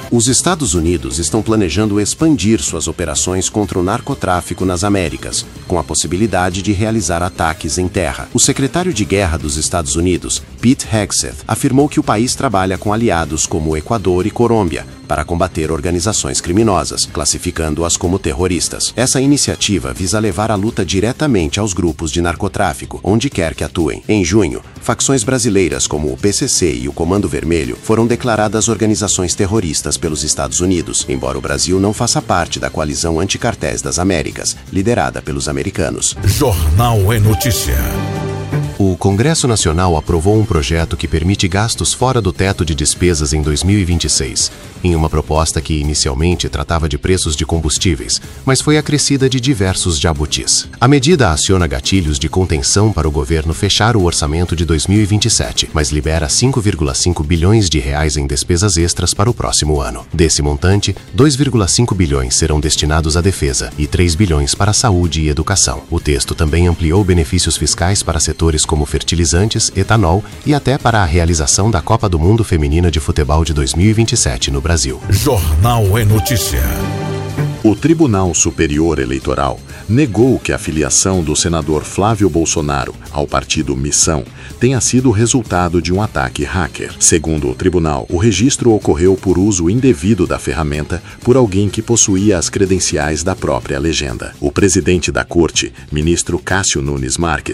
Os Estados Unidos estão planejando expandir suas operações contra o narcotráfico nas Américas, com a possibilidade de realizar ataques em terra. O secretário de Guerra dos Estados Unidos, Pete Hegseth, afirmou que o país trabalha com aliados como Equador e Colômbia para combater organizações criminosas, classificando-as como terroristas. Essa iniciativa visa levar a luta diretamente aos grupos de narcotráfico, onde quer que atuem. Em junho, facções brasileiras como o PCC e o Comando Vermelho foram declaradas organizações terroristas pelos Estados Unidos, embora o Brasil não faça parte da coalizão anticartéis das Américas, liderada pelos americanos. Jornal é Notícia. O Congresso Nacional aprovou um projeto que permite gastos fora do teto de despesas em 2026, em uma proposta que inicialmente tratava de preços de combustíveis, mas foi acrescida de diversos jabutis. A medida aciona gatilhos de contenção para o governo fechar o orçamento de 2027, mas libera 5,5 bilhões de reais em despesas extras para o próximo ano. Desse montante, 2,5 bilhões serão destinados à defesa e 3 bilhões para a saúde e educação. O texto também ampliou benefícios fiscais para setores como fertilizantes, etanol e até para a realização da Copa do Mundo Feminina de Futebol de 2027 no Brasil. Jornal é Notícia. O Tribunal Superior Eleitoral negou que a filiação do senador Flávio Bolsonaro ao partido Missão tenha sido resultado de um ataque hacker. Segundo o tribunal, o registro ocorreu por uso indevido da ferramenta por alguém que possuía as credenciais da própria legenda. O presidente da corte, ministro Cássio Nunes Marques,